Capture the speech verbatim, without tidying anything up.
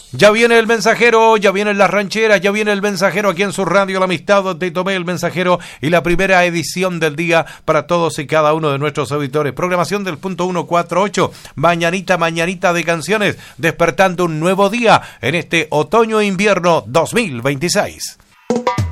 Ya viene el mensajero, ya vienen las rancheras, ya viene el mensajero aquí en su radio La Amistad. Te tomé el mensajero y la primera edición del día para todos y cada uno de nuestros auditores. Programación del punto ciento cuarenta y ocho, mañanita, mañanita de canciones, despertando un nuevo día en este otoño-invierno dos mil veintiséis.